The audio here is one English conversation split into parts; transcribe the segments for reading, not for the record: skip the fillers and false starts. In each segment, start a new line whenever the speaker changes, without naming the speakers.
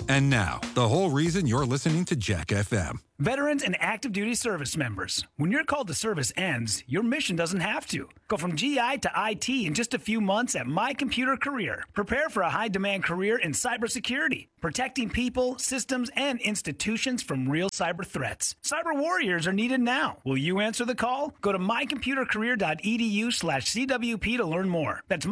And now, the whole reason you're listening to Jack FM.
Veterans and active duty service members, when your call to service ends, your mission doesn't have to. Go from GI to IT in just a few months at My Computer Career. Prepare for a high-demand career in cybersecurity, protecting people, systems, and institutions from real cyber threats. Cyber warriors are needed now. Will you answer the call? Go to mycomputercareer.edu/CWP to learn more. That's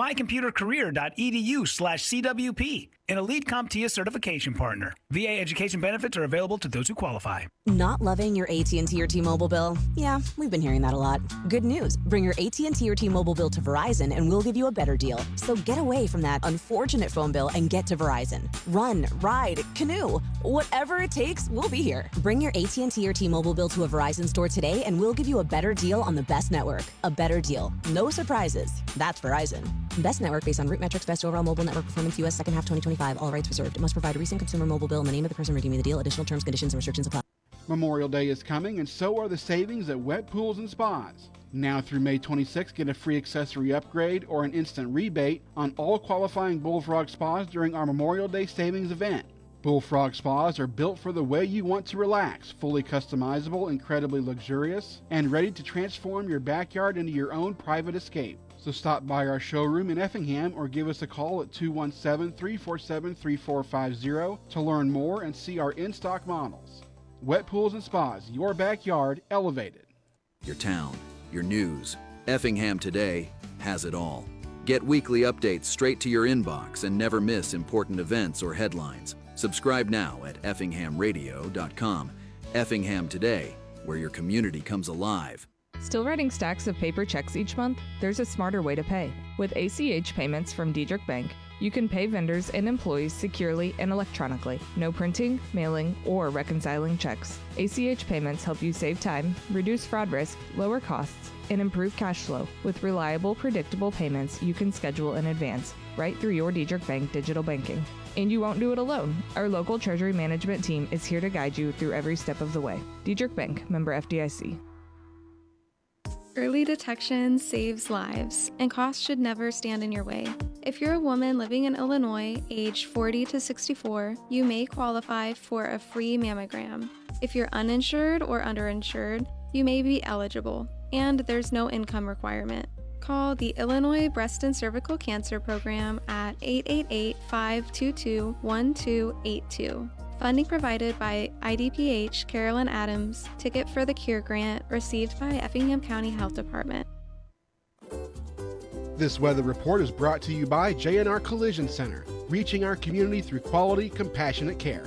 mycomputercareer.edu/CWP. An Elite CompTIA certification partner. VA education benefits are available to those who qualify.
Not loving your AT&T or T-Mobile bill? Yeah, we've been hearing that a lot. Good news. Bring your AT&T or T-Mobile bill to Verizon and we'll give you a better deal. So get away from that unfortunate phone bill and get to Verizon. Run, ride, canoe. Whatever it takes, we'll be here. Bring your AT&T or T-Mobile bill to a Verizon store today and we'll give you a better deal on the best network. A better deal. No surprises. That's Verizon. Best network based on root metrics, best overall mobile network performance, U.S. second half 2025. All rights reserved. It must provide a recent consumer mobile bill in the name of the person redeeming the deal. Additional terms, conditions, and restrictions apply.
Memorial Day is coming, and so are the savings at Wet Pools and Spas. Now through May 26, get a free accessory upgrade or an instant rebate on all qualifying Bullfrog spas during our Memorial Day savings event. Bullfrog spas are built for the way you want to relax, fully customizable, incredibly luxurious, and ready to transform your backyard into your own private escape. So stop by our showroom in Effingham or give us a call at 217-347-3450 to learn more and see our in-stock models. Wet Pools and Spas, your backyard elevated.
Your town, your news. Effingham Today has it all. Get weekly updates straight to your inbox and never miss important events or headlines. Subscribe now at effinghamradio.com. Effingham Today, where your community comes alive.
Still writing stacks of paper checks each month? There's a smarter way to pay. With ACH payments from Diedrich Bank, you can pay vendors and employees securely and electronically. No printing, mailing, or reconciling checks. ACH payments help you save time, reduce fraud risk, lower costs, and improve cash flow. With reliable, predictable payments you can schedule in advance, right through your Diedrich Bank digital banking. And you won't do it alone. Our local treasury management team is here to guide you through every step of the way. Diedrich Bank, member FDIC.
Early detection saves lives, and costs should never stand in your way. If you're a woman living in Illinois, age 40 to 64, you may qualify for a free mammogram. If you're uninsured or underinsured, you may be eligible, and there's no income requirement. Call the Illinois Breast and Cervical Cancer Program at 888-522-1282. Funding provided by IDPH Carolyn Adams, Ticket for the Cure grant received by Effingham County Health Department.
This weather report is brought to you by J&R Collision Center, reaching our community through quality, compassionate care.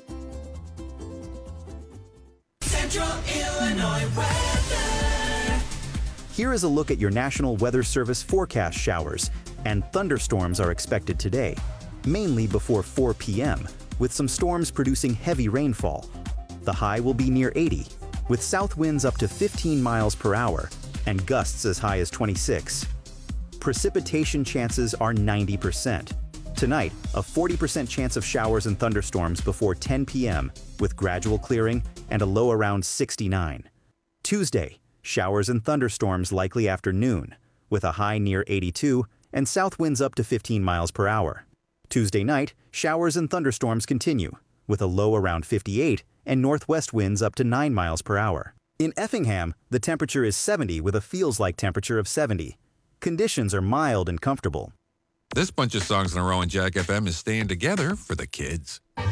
Central Illinois weather.
Here is a look at your National Weather Service forecast showers, and thunderstorms are expected today, mainly before 4 p.m., with some storms producing heavy rainfall. The high will be near 80, with south winds up to 15 miles per hour and gusts as high as 26. Precipitation chances are 90%. Tonight, a 40% chance of showers and thunderstorms before 10 p.m., with gradual clearing and a low around 69. Tuesday, showers and thunderstorms likely after noon, with a high near 82 and south winds up to 15 miles per hour. Tuesday night, showers and thunderstorms continue, with a low around 58 and northwest winds up to 9 miles per hour. In Effingham, the temperature is 70 with a feels-like temperature of 70. Conditions are mild and comfortable.
This bunch of songs in a row on Jack FM is staying together for the kids.